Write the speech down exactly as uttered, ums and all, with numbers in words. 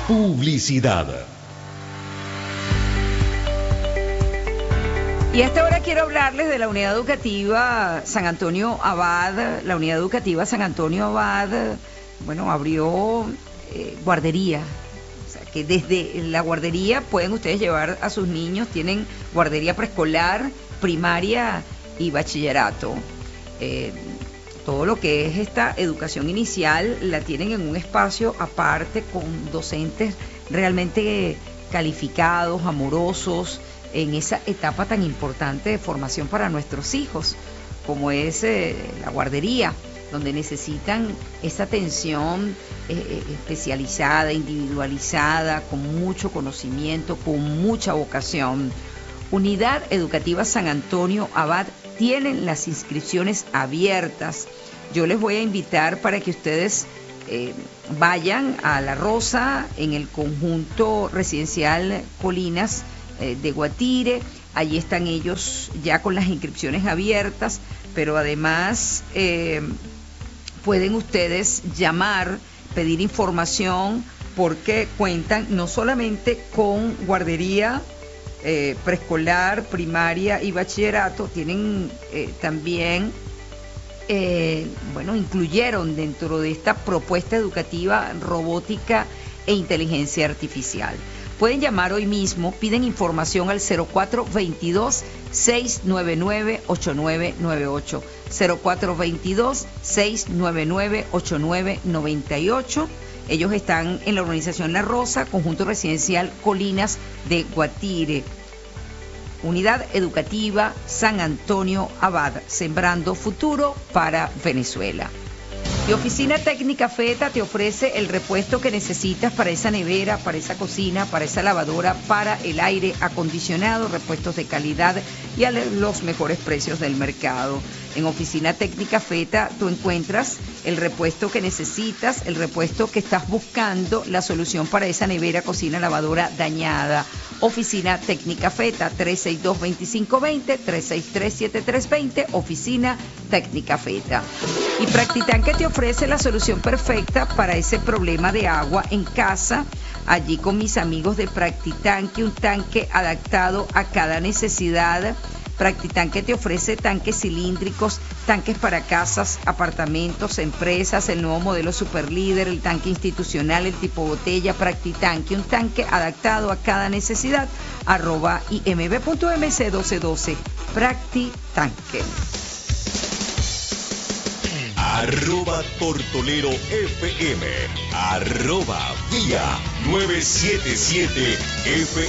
Publicidad. Y a esta hora quiero hablarles de la Unidad Educativa San Antonio Abad. La Unidad Educativa San Antonio Abad, bueno, abrió eh, guardería. O sea, que desde la guardería pueden ustedes llevar a sus niños. Tienen guardería preescolar, primaria y bachillerato. Eh, todo lo que es esta educación inicial la tienen en un espacio aparte con docentes realmente calificados, amorosos, en esa etapa tan importante de formación para nuestros hijos, como es eh, la guardería, donde necesitan esa atención eh, especializada, individualizada, con mucho conocimiento, con mucha vocación. Unidad Educativa San Antonio Abad tienen las inscripciones abiertas. Yo les voy a invitar para que ustedes eh, vayan a La Rosa, en el conjunto residencial Colinas de Guatire. Allí están ellos ya con las inscripciones abiertas, pero además eh, pueden ustedes llamar, pedir información, porque cuentan no solamente con guardería eh, preescolar, primaria y bachillerato, tienen eh, también, eh, bueno, incluyeron dentro de esta propuesta educativa robótica e inteligencia artificial. Pueden llamar hoy mismo, piden información al cero cuatro veintidós, seiscientos noventa y nueve, ochenta y nueve noventa y ocho, cero cuatro veintidós, seiscientos noventa y nueve, ochenta y nueve noventa y ocho. Ellos están en la urbanización La Rosa, conjunto residencial Colinas de Guatire. Unidad Educativa San Antonio Abad, sembrando futuro para Venezuela. Y Oficina Técnica Feta te ofrece el repuesto que necesitas para esa nevera, para esa cocina, para esa lavadora, para el aire acondicionado, repuestos de calidad y a los mejores precios del mercado. En Oficina Técnica Feta tú encuentras el repuesto que necesitas, el repuesto que estás buscando, la solución para esa nevera, cocina, lavadora dañada. Oficina Técnica Feta, tres seis dos, dos cinco dos cero, tres seis tres, siete tres dos cero, Oficina Técnica Feta. Y Practitanque te ofrece la solución perfecta para ese problema de agua en casa. Allí con mis amigos de Practitanque, un tanque adaptado a cada necesidad. Practitanque te ofrece tanques cilíndricos, tanques para casas, apartamentos, empresas, el nuevo modelo Superlíder, el tanque institucional, el tipo botella. Practitanque, un tanque adaptado a cada necesidad. Arroba imb punto mc uno dos uno dos. Practitanque. Arroba Tortolero F M. Arroba Vía nueve siete siete F M.